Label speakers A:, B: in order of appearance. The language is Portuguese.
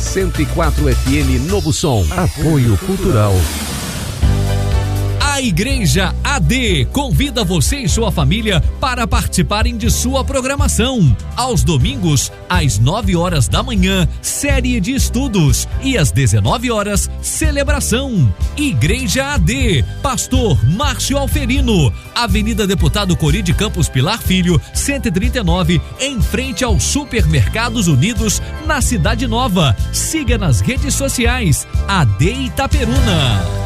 A: 104 FM Novo Som. Apoio Cultural.
B: A Igreja AD convida você e sua família para participarem de sua programação. Aos domingos, às 9 horas da manhã, série de estudos e às 19 horas, celebração. Igreja AD, Pastor Márcio Alferino, Avenida Deputado Cori de Campos Pilar Filho, 139, em frente aos Supermercados Unidos, na Cidade Nova. Siga nas redes sociais, AD Itaperuna.